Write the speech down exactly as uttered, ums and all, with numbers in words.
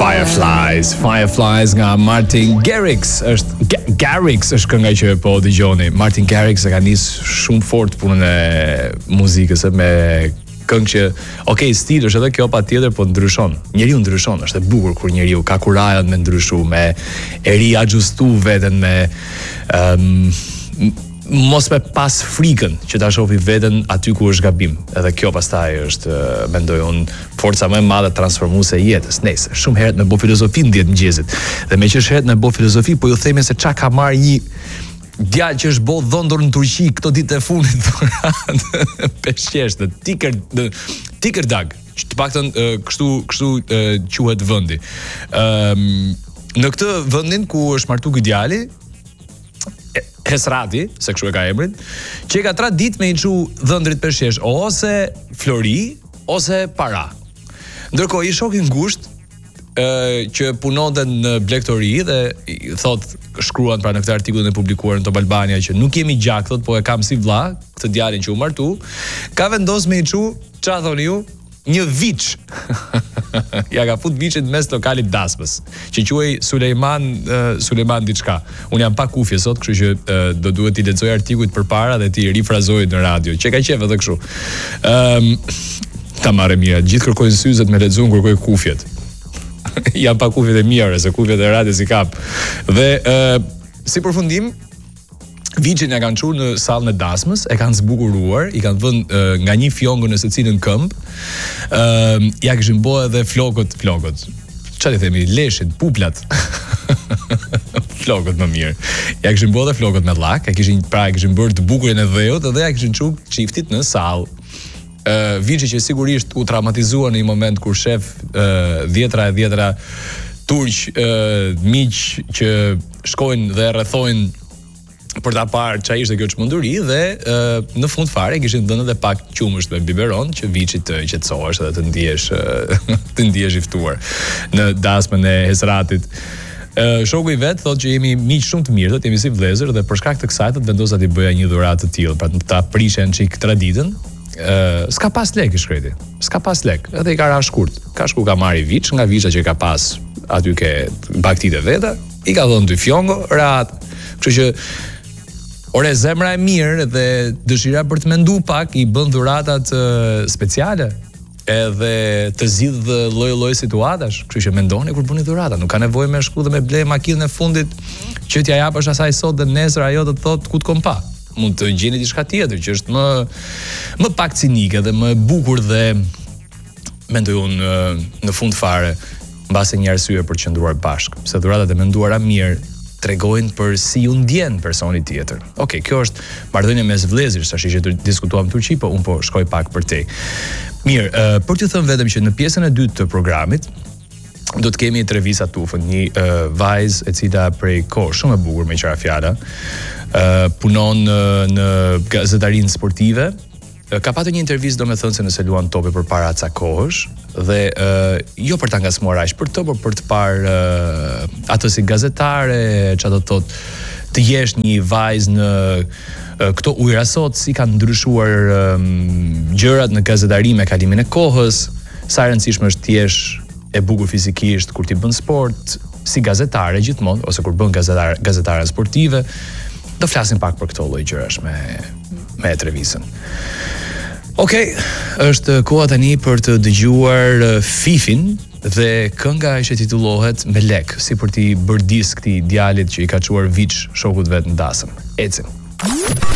Fireflies, Fireflies nga Martin Garrix, është Ga- Garrix është kënga që po dëgjoni. Martin Garrix e ka nis shumë fort punën e muzikës me këngë që, okay, stili është edhe kjo patjetër, po ndryshon. Njeriu ndryshon, është e bukur kur njeriu ka kurajën me ndryshu, me e riajustu veten, me um, mos me pas frikën që ta shofi veten aty ku është gabim. Edhe kjo pastaj është, mendoj unë, forca më e madhe transformuese e jetës. Nëse shumë herët me bë filozofi në ditë mëngjesit. Dhe me që është herët me bë filozofi, po ju themi se çka ka marrë një djalë që është bë dhëndur në Turqi këto ditë e fundit peshqesh, në Tikër në Tikërdag, që të paktën kështu kështu quhet vendi. Ëm në këtë vendin ku është martu ky djali, Hesrati, se kështu e ka emrin, që ka tra ditë me i çu dhëndrit peshqesh, ose flori, ose para. Ndërkohë i shoku i ngushtë, ë që punonte në blegtori dhe i thot, shkruan pra në këtë artikull e publikuar në Top Albania që nuk jemi gjak, thot, po e kam si vlla, këtë djalin që u martu, ka vendos me i çu, ç'a thoni ju? Një viç. Ja ka fut viçin mes lokalit Dasmës, që quhej Sulejman uh, Sulejman diçka. Un jam pa kufje sot, kështu që uh, do duhet t'i lexoj artikullin përpara dhe t'i rifrazoj në radio. Që ka qef edhe kështu. Ëm um, ta marrë mira, gjithë kërkojnë syzet me lexuar, kërkoj kufjet. Jam pa kufjet e mira, se kufjet e radios i kap. Dhe uh, si përfundim, viçin ja kanë çuar në sallën e Dasmës, e kanë zbukuruar, i kanë vënë uh, nga një fjongë në secilin këmbë. Ëm uh, ja kishin bë edhe flokët, flokët. Çfarë themi, leshit, puplat. Flokët më mirë. Ja kishin bë edhe flokët me llak, e kishin pra e kishin bërë të bukurin e dheut dhe ja kishin çuar çiftit në sallë. Uh, Viçi që sigurisht u traumatizua në një moment kur shef uh, dhjetra e dhjetra turq uh, miq që shkojnë dhe rrethojnë për ta parë çfarë ishte kjo çmenduri dhe uh, në fund fare kishin dhënë edhe pak qumësht me biberon që viçit të qetësohesh dhe të ndihesh uh, të ndihesh i ftuar në dasmën e Hesratit. Uh, shoku i vet thotë që jemi miq shumë të mirë, thotë jemi si vëllezër dhe për shkak të kësaj thotë vendosa t'i bëja një dhuratë të tillë, pra ta prishen çik traditën. Uh, s'ka pas lek i shkreti, s'ka pas lek, edhe i ka ra shkurt, ka shku ka marri viç, nga viça që ka pas aty ke baktit e veta, i ka dhënë dy fjongo, rat, kështu që ore zemra e mirë dhe dëshira për të mendu pak i bën dhuratat uh, speciale, edhe të zgjidh lloj-lloj situatash, kështu që mendoni kur bëni dhurata, nuk ka nevojë me shku dhe me ble makinën e fundit që t'ja japësh asaj sot dhe nesër ajo të thotë ku të kom pa. Mund të gjeni diçka tjetër që është më më pak cinike dhe më e bukur dhe mendoj unë në fund fare mbase një arsye për të qëndruar bashkë, se dhuratat e menduara mirë tregojnë për si ju ndjen personi tjetër. Okej, okay, kjo është marrëdhënie mes vëllezërish, tash që diskutuam në Turqi, po un po shkoj pak për te. Mirë, uh, për t'ju thënë vetëm që në pjesën e dytë të programit do të kemi Trevisa Tufën, një uh, vajzë e cila prej kohë shumë e bukur me qira fjala, uh, punon uh, në gazetarinë sportive. Uh, ka patur një intervistë domethënë se nëse luan topi përpara ca kohësh dhe uh, jo për ta ngasmuar aq për të, por për të parë uh, atë si gazetare, çfarë do të thotë, të jesh një vajzë në uh, këto ujëra sot, si kanë ndryshuar um, gjërat në gazetari me kalimin e kohës, sa e rëndësishme është të jesh e bukur fizikisht kur ti bën sport, si gazetare gjithmonë, ose kur bën gazetare, gazetare sportive. Do flasim pak për këto lloj gjërash me me Trevisën. Okej, okay, është koha tani për të dëgjuar Fifin dhe kënga që titullohet Me lek, si për t'i bërë dis këtij djalit që i ka çuar viç shokut vet në dasëm. Ecim.